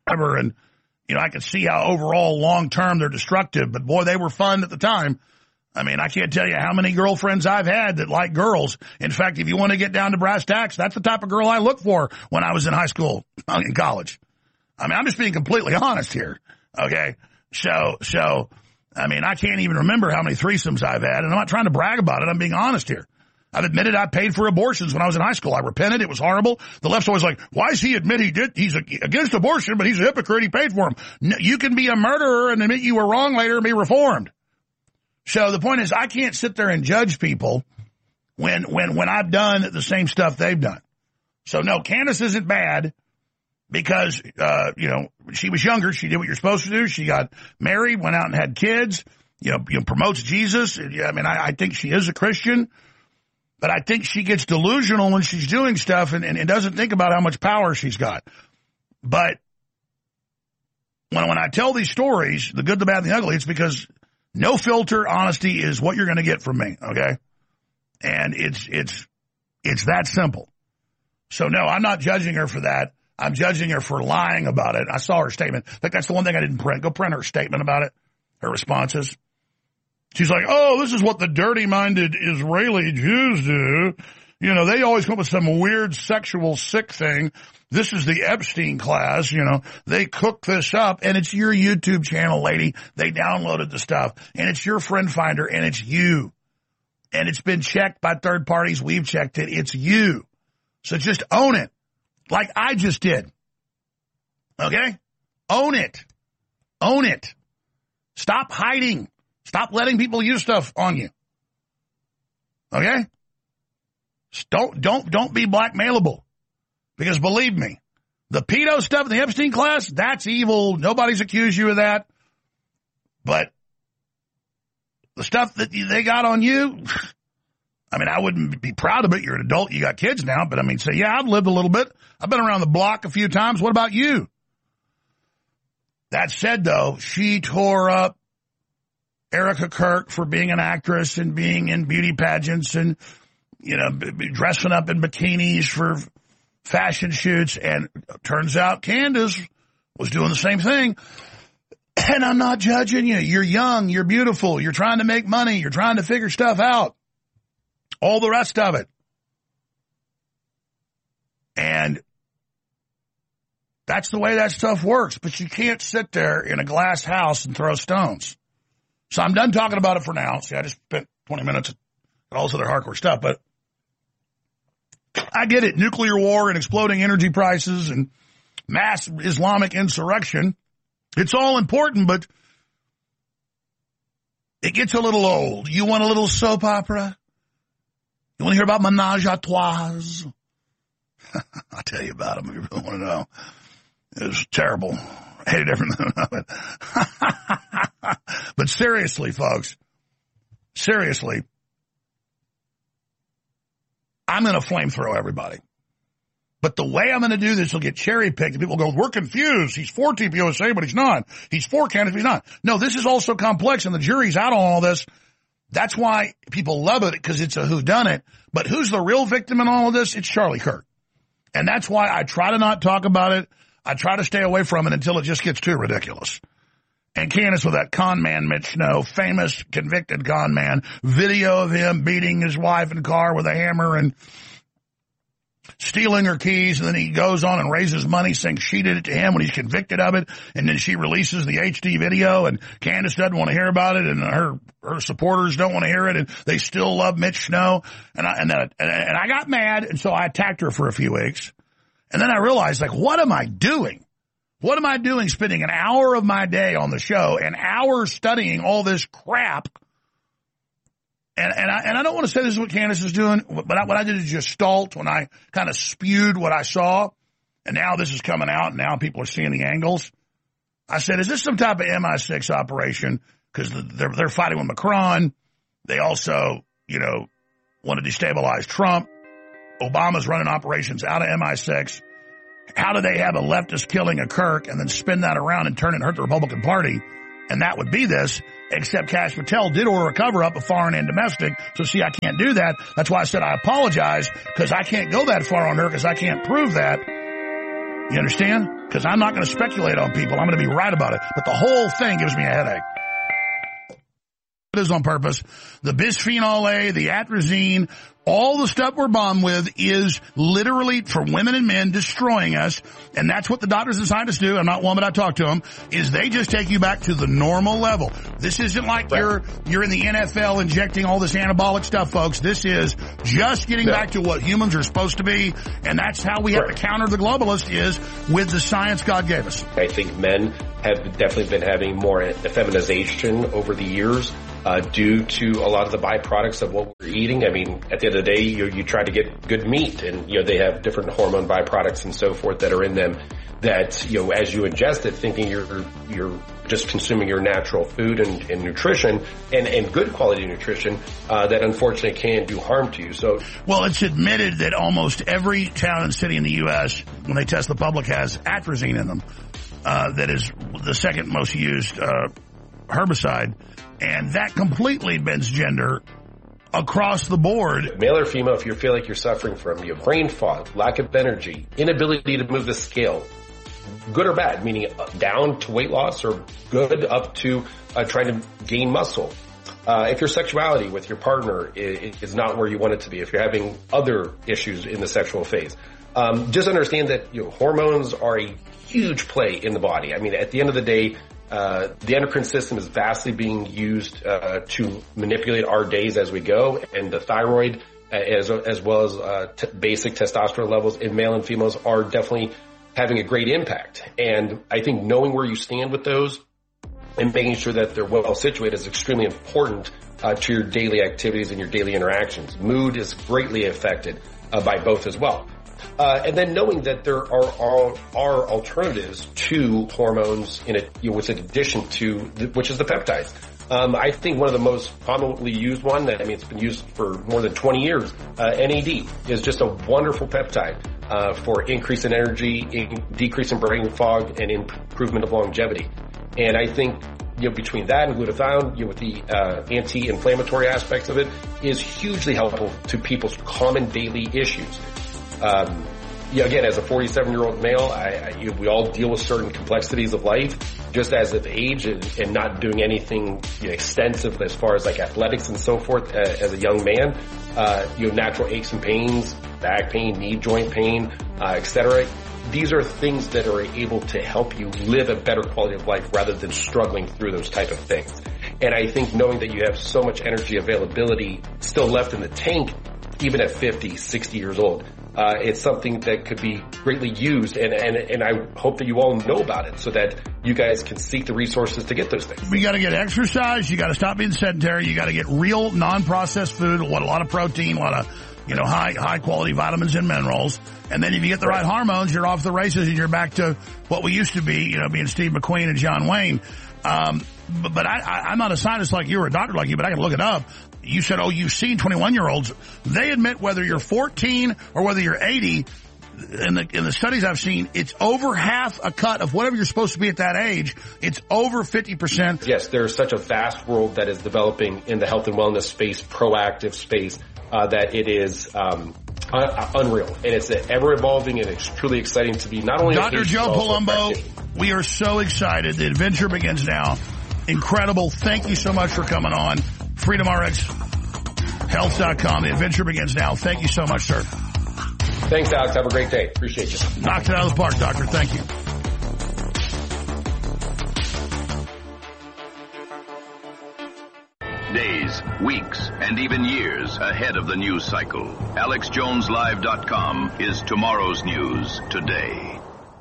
whatever. And, I could see how overall long-term they're destructive. But, boy, they were fun at the time. I mean, I can't tell you how many girlfriends I've had that like girls. In fact, if you want to get down to brass tacks, that's the type of girl I looked for when I was in high school, in college. I mean, I'm just being completely honest here, okay? So, I mean, I can't even remember how many threesomes I've had, and I'm not trying to brag about it. I'm being honest here. I've admitted I paid for abortions when I was in high school. I repented. It was horrible. The left's always like, why does he admit he's against abortion, but he's a hypocrite. He paid for them. No, you can be a murderer and admit you were wrong later and be reformed. So the point is, I can't sit there and judge people when I've done the same stuff they've done. So no, Candace isn't bad because, she was younger. She did what you're supposed to do. She got married, went out and had kids, promotes Jesus. I mean, I think she is a Christian. But I think she gets delusional when she's doing stuff and doesn't think about how much power she's got. But when I tell these stories, the good, the bad, and the ugly, it's because no filter honesty is what you're going to get from me, okay? And it's that simple. So, no, I'm not judging her for that. I'm judging her for lying about it. I saw her statement. I think that's the one thing I didn't print. Go print her statement about it, her responses. She's like, oh, this is what the dirty-minded Israeli Jews do. They always come up with some weird sexual sick thing. This is the Epstein class, They cook this up, and it's your YouTube channel, lady. They downloaded the stuff, and it's your friend finder, and it's you. And it's been checked by third parties. We've checked it. It's you. So just own it, like I just did. Okay? Own it. Own it. Stop hiding. Stop letting people use stuff on you. Okay? Don't be blackmailable. Because believe me, the pedo stuff in the Epstein class, that's evil. Nobody's accused you of that. But the stuff that they got on you, I mean, I wouldn't be proud of it. You're an adult. You got kids now. But I mean, say, yeah, I've lived a little bit. I've been around the block a few times. What about you? That said, though, she tore up Erica Kirk for being an actress and being in beauty pageants and, dressing up in bikinis for fashion shoots. And turns out Candace was doing the same thing. And I'm not judging you. You're young. You're beautiful. You're trying to make money. You're trying to figure stuff out. All the rest of it. And that's the way that stuff works. But you can't sit there in a glass house and throw stones. So I'm done talking about it for now. See, I just spent 20 minutes on all this other hardcore stuff, but I get it. Nuclear war and exploding energy prices and mass Islamic insurrection. It's all important, but it gets a little old. You want a little soap opera? You want to hear about Menage a Trois? I'll tell you about them if you really want to know. It was terrible. I hated everything about it. But seriously, folks, seriously, I'm going to flamethrow everybody. But the way I'm going to do this will get cherry-picked. And people go, we're confused. He's for TPUSA, but he's not. He's for Candace, but he's not. No, this is also complex, and the jury's out on all this. That's why people love it, because it's a whodunit. But who's the real victim in all of this? It's Charlie Kirk. And that's why I try to not talk about it. I try to stay away from it until it just gets too ridiculous. And Candace with that con man, Mitch Snow, famous convicted con man, video of him beating his wife in the car with a hammer and stealing her keys, and then he goes on and raises money saying she did it to him when he's convicted of it, and then she releases the HD video, and Candace doesn't want to hear about it, and her supporters don't want to hear it, and they still love Mitch Snow, and I got mad, and so I attacked her for a few weeks, and then I realized, like, what am I doing? What am I doing spending an hour of my day on the show, an hour studying all this crap? And I don't want to say this is what Candace is doing, but what I did is just stalled when I kind of spewed what I saw, and now this is coming out, and now people are seeing the angles. I said, is this some type of MI6 operation? Because they're fighting with Macron. They also, want to destabilize Trump. Obama's running operations out of MI6. How do they have a leftist killing a Kirk and then spin that around and turn it and hurt the Republican Party? And that would be this, except Kash Patel did order a cover-up of foreign and domestic. So, see, I can't do that. That's why I said I apologize, because I can't go that far on her, because I can't prove that. You understand? Because I'm not going to speculate on people. I'm going to be right about it. But the whole thing gives me a headache. It is on purpose. The bisphenol A, the atrazine, all the stuff we're bombed with is literally, for women and men, destroying us. And that's what the doctors and scientists do. I'm not one, but I talk to them, is they just take you back to the normal level. This isn't like you're in the NFL injecting all this anabolic stuff, folks. This is just getting back to what humans are supposed to be. And that's how we have to counter the globalist, is with the science God gave us. I think men have definitely been having more effeminization over the years. Due to a lot of the byproducts of what we're eating. I mean, at the end of the day, you try to get good meat, and, they have different hormone byproducts and so forth that are in them that, as you ingest it, thinking you're just consuming your natural food and nutrition and good quality nutrition, that unfortunately can do harm to you. So, well, it's admitted that almost every town and city in the U.S., when they test the public, has atrazine in them. That is the second most used herbicide. And that completely bends gender across the board. Male or female, if you feel like you're suffering from brain fog, lack of energy, inability to move the scale, good or bad, meaning down to weight loss or good up to trying to gain muscle. If your sexuality with your partner is not where you want it to be, if you're having other issues in the sexual phase, just understand that hormones are a huge play in the body. I mean, at the end of the day, the endocrine system is vastly being used to manipulate our days as we go, and the thyroid, as well as basic testosterone levels in male and females, are definitely having a great impact. And I think knowing where you stand with those and making sure that they're well situated is extremely important to your daily activities and your daily interactions. Mood is greatly affected by both as well. And then knowing that there are alternatives to hormones with an addition to, which is the peptides. I think one of the most commonly used one, it's been used for more than 20 years, NAD, is just a wonderful peptide for increase in energy, decrease in brain fog, and improvement of longevity. And I think, between that and glutathione, with the anti-inflammatory aspects of it, is hugely helpful to people's common daily issues. Again, as a 47-year-old male, we all deal with certain complexities of life, just as of age, and not doing anything extensive as far as like athletics and so forth. As a young man, natural aches and pains, back pain, knee joint pain, etc. These are things that are able to help you live a better quality of life rather than struggling through those type of things. And I think knowing that you have so much energy availability still left in the tank, even at 50, 60 years old, it's something that could be greatly used, and I hope that you all know about it so that you guys can seek the resources to get those things. We got to get exercise. You got to stop being sedentary. You got to get real non-processed food, a lot of protein, a lot of high quality vitamins and minerals. And then if you get the right hormones, you're off the races and you're back to what we used to be, being Steve McQueen and John Wayne. But I'm not a scientist like you or a doctor like you, but I can look it up. You said, you've seen 21-year-olds. They admit whether you're 14 or whether you're 80, in the studies I've seen, it's over half a cut of whatever you're supposed to be at that age. It's over 50%. Yes, there's such a vast world that is developing in the health and wellness space, proactive space, that it is unreal. And it's ever evolving, and it's truly exciting to be not only Dr. Joe Palumbo, we are so excited. The adventure begins now. Incredible. Thank you so much for coming on. FreedomRxHealth.com. The adventure begins now. Thank you so much, sir. Thanks, Alex. Have a great day. Appreciate you. Knocked it out of the park, doctor. Thank you. Days, weeks, and even years ahead of the news cycle. AlexJonesLive.com is tomorrow's news today.